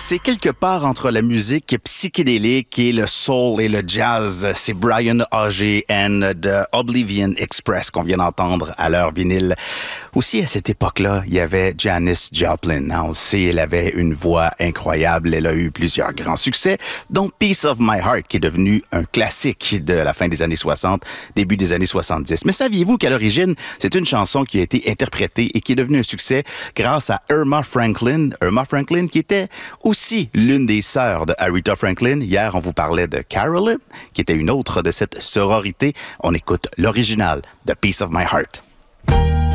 C'est quelque part entre la musique psychédélique et le soul et le jazz. C'est Brian A.G.N. de Oblivion Express qu'on vient d'entendre à l'heure vinyle. Aussi, à cette époque-là, il y avait Janis Joplin. On le sait, elle avait une voix incroyable. Elle a eu plusieurs grands succès, dont Piece of My Heart, qui est devenu un classique de la fin des années 60, début des années 70. Mais saviez-vous qu'à l'origine, c'est une chanson qui a été interprétée et qui est devenue un succès grâce à Irma Franklin. Irma Franklin, qui était aussi l'une des sœurs de Aretha Franklin. Hier, on vous parlait de Carolyn, qui était une autre de cette sororité. On écoute l'original de Piece of My Heart.